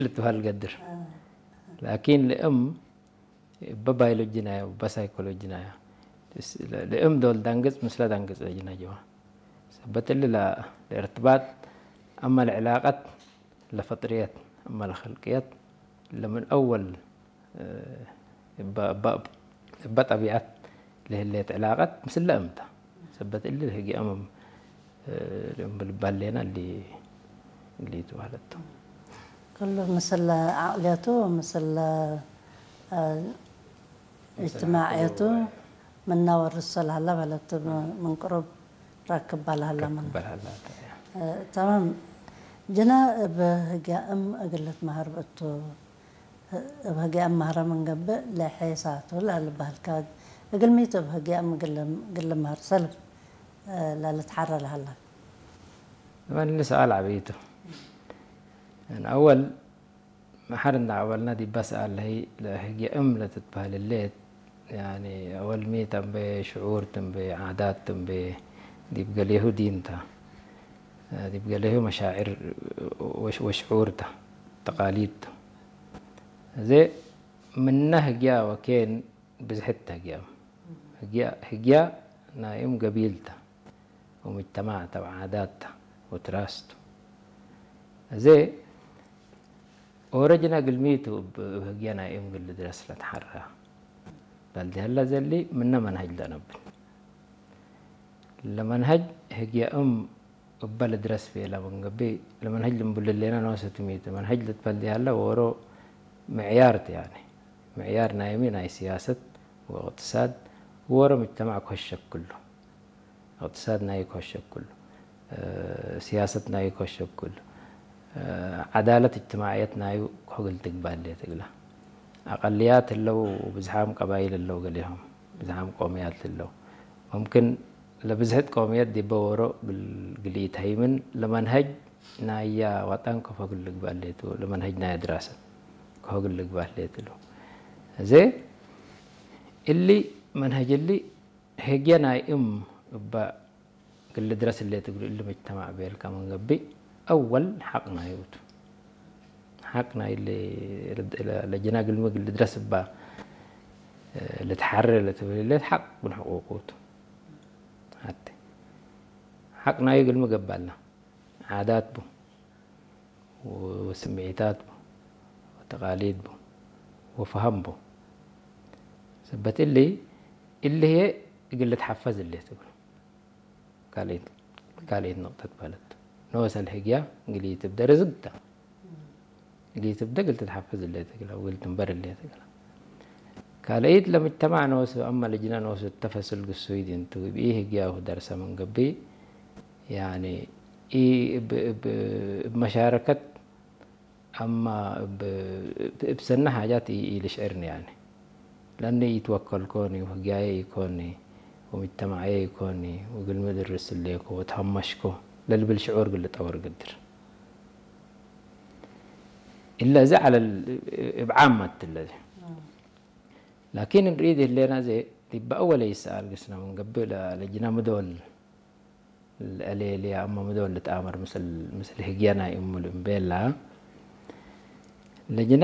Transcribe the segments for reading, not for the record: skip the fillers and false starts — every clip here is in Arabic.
لتوهال قدر لكن لأم ببايلو الجناية وبسايكولو الجناية لأم دول دانجز مثل دانجز الجناية جوا سبت اللي لا الارتباط أما العلاقات لفطريات أما الخلقيات لمن أول بطبيعات اللي علاقات مثل لأمتها سبت اللي هي أمم الأم بالبالينا اللي توهلته كله مثل عقليته مثل اجتماعيته من نور الرسول هلا بلت من قرب راكب بالهلا من تمام جنا بهجا أم قلت مهر بتو بهجا أم مهر من قبل لا حيساته لا بهالكاد قل ميتو بهجا أم قل مهر سلف لا لتحرر هلا طبعا اللي سؤال عبيته يعني أول ما حرنا أولنا دي بسأل هي أم لا تتبهل الليل يعني أول ميتم بشعور تم بعادات تم دي بقى له دينته دي بقى له مشاعر وشعورته تقاليدته زي من نهجا وكين بزحتها هجيا نايم قبيلته ومجتمعته وعاداته وتراسته زي ورجنا قلميته بهجيا نايم قل درس لتحرى بل هلا زي اللي منا منهج لنب لمنهج هجيا ببلد درس فيه لمن قبي لمنهج لمبل لنا نوسة ميته منهج لتبلدي هلا ورو معيارت يعني معيار نايمين هاي سياسة واقتصاد ورا مجتمع كهشك كله اقتصاد ناي كهشك كله سياسة ناي كهشك كله عدالة اجتماعية ناي كهقل تقبال لي تقله أقليات اللو بزحام قبائل اللو قليهم بزحام قوميات اللو ممكن لبزهد قوميات دي بورو قليت هيمن لمنهج نايا وطن كفقل قبال ليتو لمنهج نايا دراسة كهقل قبال ليتلو زي اللي منهج اللي هجينا با قل درس اللي تقول اللي مجتمع بيل كمان قبي أول حقنا يوتو حقنا اللي لجنا قلمه قل درس با اللي تحرر اللي تقول اللي حق من حقوقه حتى حقنا يقول مقبلنا عادات بو وسمعيتات بو وتقاليد بو وفهم بو سبت اللي هي قلة حفز اللي تقول قالين نقطة بلد نوس الحقيا قلي تبدأ رزقتا قلي تبدأ قلت تحفز اللي تقول أو قلت مبر اللي تقول قاليت لما اجتمع نوس أما لجنا نوس التفصل السويد انتو بإيه هقياه درسة من قبي يعني إيه بمشاركة أما بسنة حاجات يشعرني يعني لأني يتوكل كوني وهقياي يكوني ومجتمعي يكوني وقل مدرس الليكو وتهمشكو للي بالشعور قل تطور قدر إلا زعل بعامة الذي لكن نريد اللي أنا زي تبقى أول يسأل قسنا من قبل لجنا مدول الأليلية أما مدول اللي تآمر مثل هجيانا أم الإمبيلا لجنا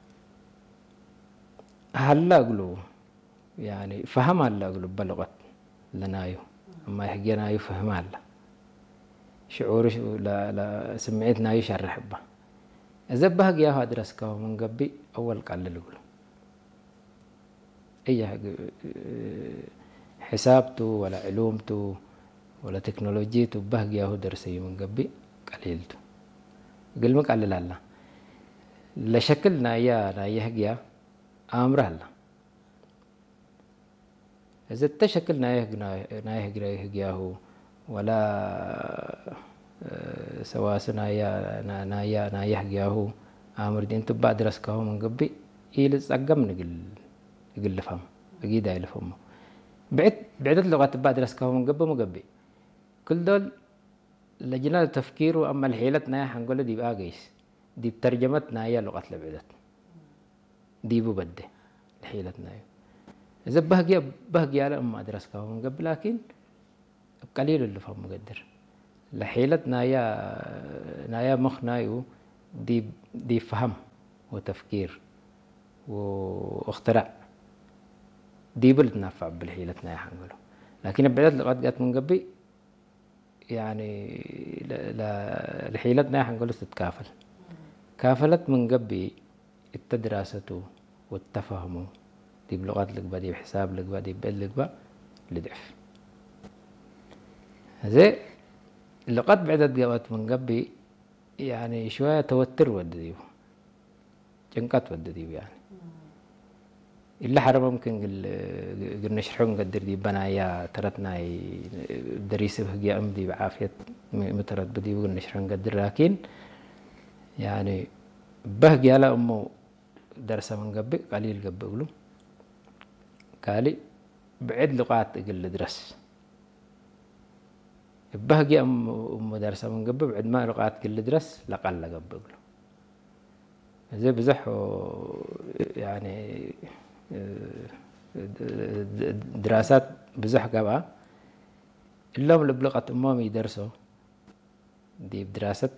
هلا أقولوا يعني فهم هلا أقولوا بلغت لنايو أما هجينا يفهم هلا شعور لا سمعتنا يشرح به إذا بهج يا هادرس كه من قبي أول قال للقول أي حسابته ولا علومته ولا تكنولوجيته بهج يا هادرسي من قبي قليلته قل ما قال لا لا شكلنا يا هجيا أمر هلا إذا تشكلنا هجياه ولا سواسنا يا هجياه أمر دين تبع درس كه من قبي يلز أقم نقل لفهم أكيد هاي لفهمه بعدت لغات تبع درس كه من قبي كل دول لجنا التفكير وأما الحيلتنا حنقول دي باقيس دي بترجمتنا هي لغة لبعدت دي ببده الحيلتنا إذا بهجي على أما أدرس كه من قبل لكن قليل اللي فهم مقدر لحيلتنا يا مخنا دي فهم وتفكير واختراع دي بلتنفع بالحيلتنا يا حنقوله. لكن بعدت لغات جات من قبي يعني لحيلتنا يا حنقوله تتكافل كافلت من قبي التدراسة والتفهم دي بلغات لقبا دي بحساب لقبا دي بقى لضعف زي اللغات بعدت جوات من قبي يعني شوية توتر ودديو جنقات ودديو يعني إلا حرب ممكن قل نشرحون قدر دي بنايا ترتنا دريس بهجي أمدي بعافية مترد بدي وقل نشرحون قدر لكن يعني بهجي على أمه درس من قبل قليل قبل قالي بعد لغات قل درس بهجي أم درس من قبل بعد ما لغات قل درس لقل قبل زي بزحوا يعني دراسات بزح قبا اللهم لبلغة أمامي يدرسوا دي بدراسة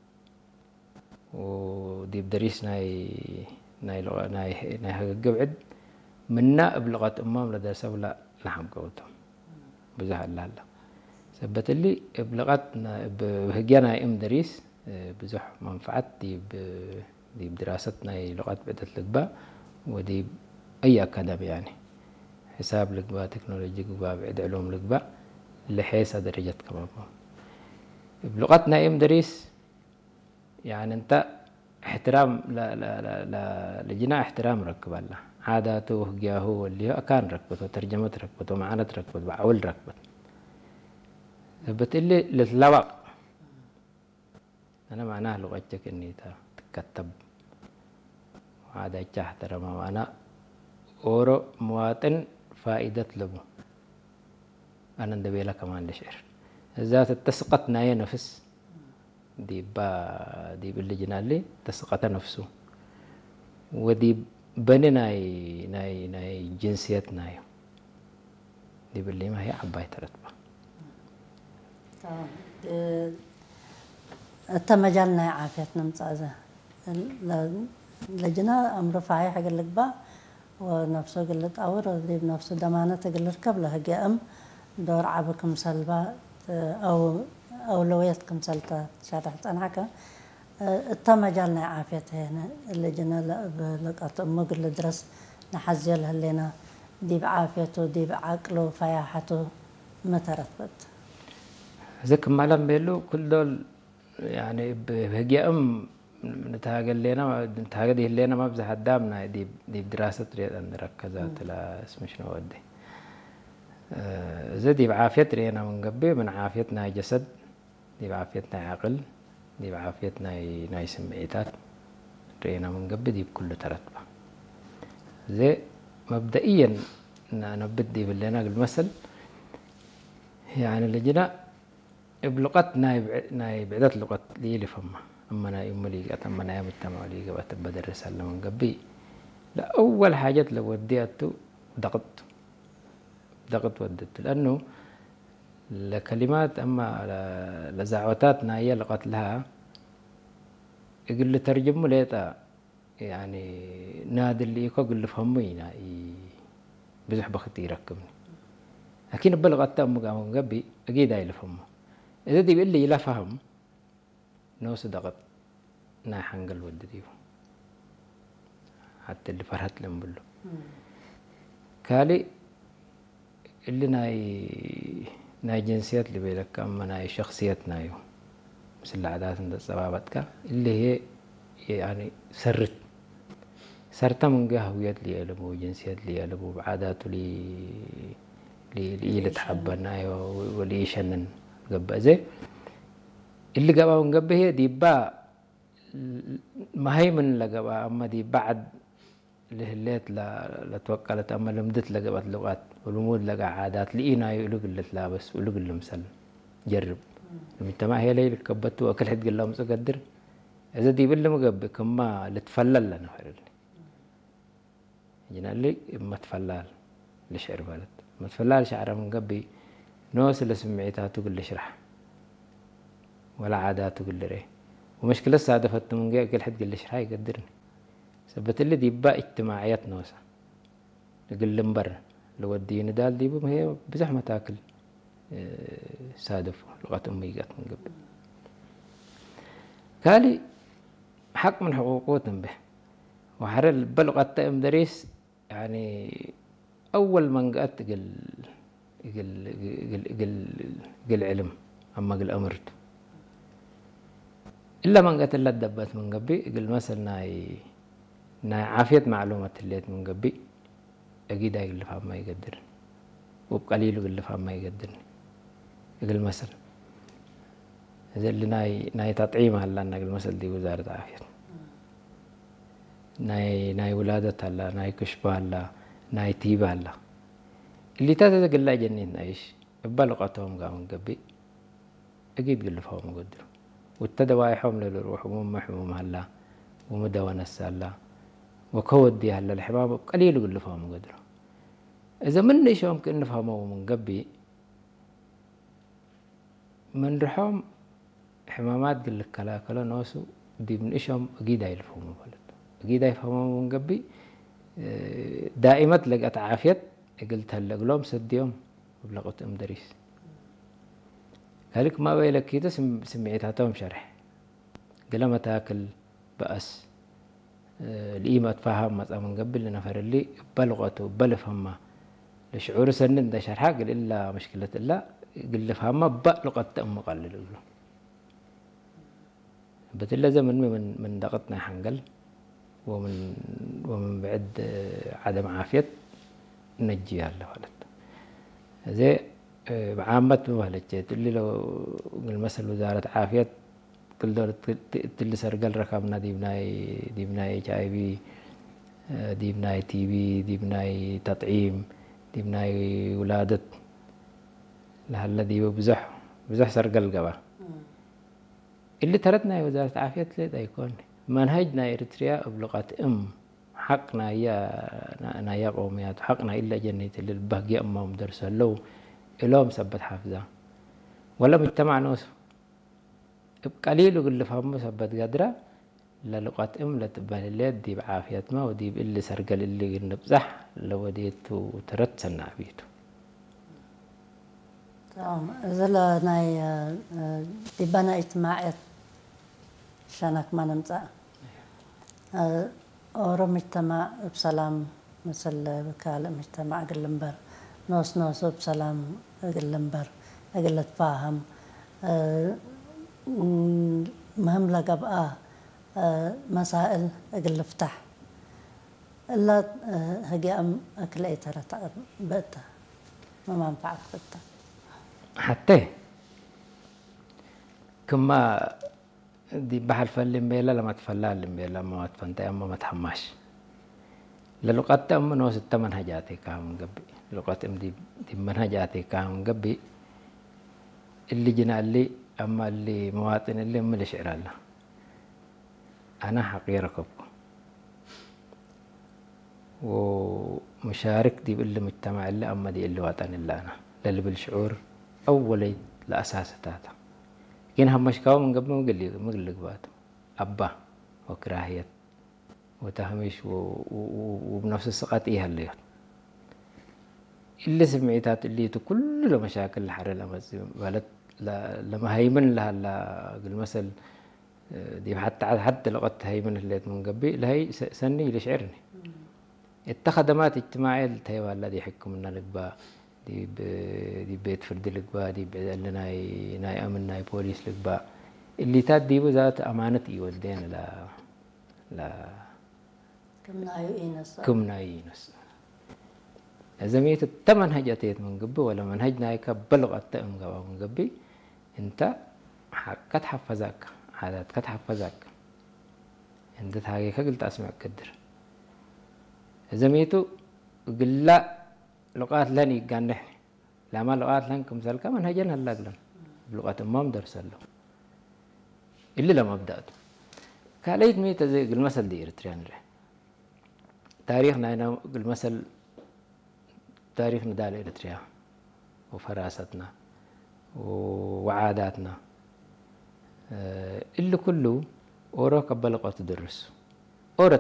ودي بدريس ناي قبعد منا بلغة أمام لدرسة ولا لحم قوتهم بزح الله الله سبت اللي بلغتنا بهجينا دريس بزح منفعت دي بدراستنا لغات بعدت لقبا ودي أي أكاديمي يعني حساب لقبا تكنولوجي لقبا بعد علوم لقبا لحيث درجة كمان بلغتنا دريس يعني أنت احترام لا لجنا احترام ركب الله عاداته وهجياه واللي هو كان ركبته ترجمة ركبته معاناة ركبته بعول ركبته ثبت اللي لللوق أنا معناه لغتك إني تكتب هذا احترام وأنا أورو مواطن فائدة لبو أنا ندبي لك كمان لشعر ذات التسقط ناي نفس دي باللجنة اللي تسقط نفسه ودي بني ناي جنسية ناي دي باللي ما هي عباية ترتبة تمجالنا عافيتنا متعزة لجنة أمر فاعي حق اللقبة ونفسه قلت أور ودي بنفسه دمانة قلت قبل هجي دور عبكم سلبا أو أولوياتكم سلطة شرحت أنا حكا التمجالنا عافيت هنا اللجنة لقط أمه قل درس نحزيلها لنا دي بعافيته دي بعقله فياحته ما ترتبت زك مالم بيلو كل دول يعني بهجي نتهاجل دي لنا ما بزح دامنا دي بدراسة رياض أن ركزات لا اسم شنو ودي زدي بعافية رينا من قبل من عافيتنا جسد دي بعافيتنا عقل دي بعافيتنا ناي سمعيتات رينا من قبل دي بكل ترتبة زي مبدئيا نبدي باللينا المثل يعني لجنا بلغت ناي بعدت لغة لي فما أما أنا يوم ليقات أما أنا يوم التمام ليقات بدرس هلا من قبل لا أول حاجة لو وديته ضغط ودته لأنه لكلمات أما لزعوتاتنا هي لغت لها يقول ترجمه ليتا يعني نادي اللي يقول فهمينا بزح بختي يركبني لكن بلغت أم من قبل أكيد هاي لفهمه إذا دي بيقول لا فهم نوس ضغط نا حنقل ودديو حتى اللي فرحت لهم بلو كالي اللي ناي جنسيات اللي بيلك أما ناي شخصيات نايو مثل العادات عند الصبابتك اللي هي يعني سرت من هويات لي يلبو جنسيات لي يلبو بعاداته لي تحبنا نايو ولي شنن قبا زي اللي قبا من قبا هي دي با ما هي من لقبا أما دي بعد اللي هليت لا توكلت أما لمدت لقبت لغات والمود لقى عادات لقينا يقولوا قلت لا بس يقولوا قل مسل جرب المجتمع هي اللي كبته وكل حد قال لهم قدر إذا دي بالله مقبل كما لتفلل لنا فرلني جنا اللي ما تفلل لشعر بالد ما تفلل شعر من قبل نوس اللي سمعتها تقول لي شرح ولا عادات تقول لي ومشكلة صادفت من جاء كل حد قال لي شراي يقدرني سبت اللي دي بقى اجتماعيات نوسة يقول لهم برا لو الدين دال دي ما هي بزحمة تاكل صادف لغة أمي قالت من قبل قالي حق من حقوقهم به وحرل بلغة تأم دريس يعني أول من قالت قل علم أما قل أمرت إلا من قالت لا دبت من قبي قل مثلا ناي عافية معلومات اللي من قبي أكيد هاي اللي فهم ما يقدر وبقليل اللي فهم ما يقدرني قل مثلا زي اللي ناي تطعيم هلا نقل مثل دي وزارة عافية ناي ولادة هلا ناي كشبة هلا ناي تيبة هلا اللي تاتا قل لا جنين نايش بلغتهم قاموا قبي أكيد قل فهم مقدر والتدواي حوم للروح ومحموم هلا ومدونة هلا وكود دي هلا الحمام قليل قل فهم مقدر إذا من إيش ممكن نفهمه من قبي من رحم حمامات قل لك كلا نوسو دي من إيشهم أكيد هيفهموا بلد أكيد هيفهموا من قبي دائما لقت عافية قلت هلا قلهم سديهم وبلغت أم دريس قالك ما بيلك كده سمعتها توم شرح قال ما تاكل بأس الإيمة تفهم مثلا من قبل لنفر اللي بلغته بلفهمها لشعور سنن ده شرحها قال إلا مشكلة إلا قل فهمها بلغة أم قلل له بتلا زمن من ضغطنا حنقل ومن بعد عدم عافية نجيها لولد زي عامة مهلكة اللي لو المثل وزارة عافية كل دولة تلي سرقل رقمنا دي بناي HIV دي بناي TB دي بناي تطعيم دي بناي ولادة لهلا دي بزح سرقل قبا اللي ترتنا وزارة عافية لا يكون منهجنا إريتريا بلغة حقنا يا قوميات حقنا إلا جنيت اللي البهجي أمهم درس لو إلهم سبت حافظة ولا مجتمع نوس قليل وقل فهم سبت قدرة للغة لا تبال اللي دي بعافية ما ودي اللي سرقل اللي نبزح لو وديتو ترت سنة بيتو تمام زلا ناي دي بنا اجتماعات شانك ما نمزع أورو مجتمع بسلام مثل بكال مجتمع قلنبر نوس بسلام قلنبر أقل تفاهم مهم لقبقى مسائل أقل افتح إلا هجي أكل أي ترى بقتها ما منفعك بقتها حتى كما دي بحر فلم بيلا لما تفلال بيلا ما تفنتي أما ما تحماش للقطة أم نوس التمن هجاتي كام قبي لقطة أم دي منهجاتي كام قبي اللي جنا اللي أما اللي مواطن اللي أم اللي شعر الله أنا حقيركم ومشارك دي باللي مجتمع اللي أما دي اللي وطن اللي أنا للي بالشعور أولي لأساساتها كين همش كاو من قبل مقلق باتو أبا وكراهية وتهميش وبنفس السقط إيه اللي سمعتات اللي كل مشاكل الحر لما بلد لما هيمن لها المثل دي حتى لغت هيمن اللي من قبل لهي سني لشعرني التخدمات الاجتماعية التيوال الذي يحكم لنا لقبا دي بيت فرد لقبا دي بعد ناي أمن ناي بوليس لقبا اللي تاد دي ذات أمانة يودين لا كم ناي إينس زميت التمن هجتيت من قبل ولا منهجنا يكبلغ التأم قبا من قبل انت كت حفظك عادات كت حفظك انت تاجي قلت أسمع قدر زميتو قل لا لغات لني قال نحن لما لغات لنكم سلكا منهجنا هلا قلن بلغات ما مدرس له اللي لما بدأته كاليت ميت زي المثل دي إريتريان له تاريخنا هنا المثل تاريخنا دال إريتريا وفراستنا وعاداتنا اللي كله ورا قبل قط درس